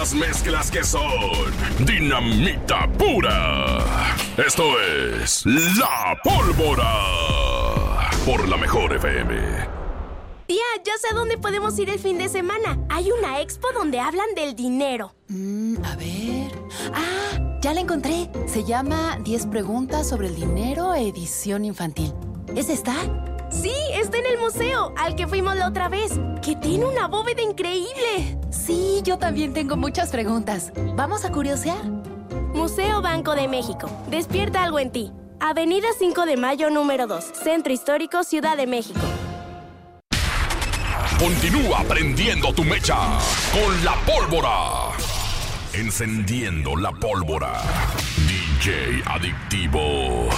las mezclas que son dinamita pura. Esto es La Pólvora por la Mejor FM. Tía, ya sé a dónde podemos ir el fin de semana. Hay una expo donde hablan del dinero. A ver... ya la encontré. Se llama 10 preguntas sobre el dinero, edición infantil. ¿Esa está? Sí, está en el museo, al que fuimos la otra vez, que tiene una bóveda increíble. Sí, yo también tengo muchas preguntas. ¿Vamos a curiosear? Museo Banco de México. Despierta algo en ti. Avenida 5 de Mayo, número 2. Centro Histórico, Ciudad de México. Continúa prendiendo tu mecha con La Pólvora. Encendiendo la pólvora. DJ Adictivo.